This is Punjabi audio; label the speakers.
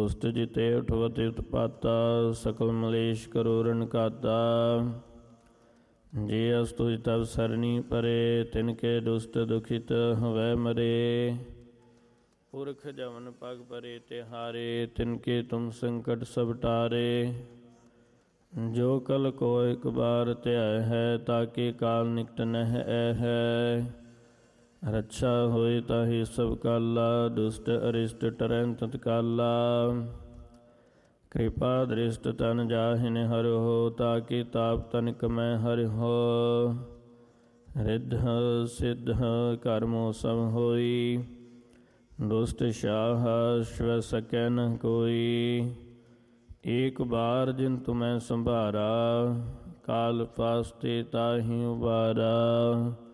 Speaker 1: ਦੁਸਟ ਜਿਤੇ ਉਠਵਤੇ ਉਤਪਾਤਾ ਸਕਲ ਮਲੇਸ਼ ਕਰੋਰਨ ਘਾਤਾ ਜੇ ਅਸ ਤੁਝ ਤਬ ਸਰਣੀ ਪਰੇ ਤਿਨਕੇ ਦੁਸਤ ਦੁਖਿਤ ਹਵੈ ਮਰੇ ਪੁਰਖ ਜਮਨ ਪਗ ਪਰੇ ਤਿਹਾਰੇ ਤਿਨਕੇ ਤੁਮ ਸੰਕਟ ਸਭ ਟਾਰੇ ਜੋ ਕਲ ਕੋ ਇਕ ਬਾਰ ਧਿਆਇ ਹੈ ਤਾਕੇ ਕਾਲ ਨਿਕਟ ਨਹਿ ਐ ਹੈ ਰੱਛਾ ਹੋਏ ਤਾਹੀ ਸਭ ਕਾਲਾ ਦੁਸਟ ਅਰਿਸ਼ਟ ਟਰੈਨ ਤਤਕਾਲਾ ਕਿਰਪਾ ਦ੍ਰਿਸ਼ਟ ਤਨ ਜਾਹਿਨ ਹਰਿ ਤਾਕਿ ਤਾਪ ਤਨਿਕ ਮੈਂ ਹਰਿ ਹੋ ਰਿੱਧ ਸਿੱਧ ਕਰਮੋ ਸਭ ਹੋਈ ਦੁਸਟ ਸ਼ਾਹ ਸ਼ਵ ਸਕੈ ਨ ਕੋਈ ਏਕ ਬਾਰ ਜਿਨ ਤੁਮੈ ਸੰਭਾਰਾ ਕਾਲ ਫਾਸਤੇ ਤਾਹੀ ਉਬਾਰਾ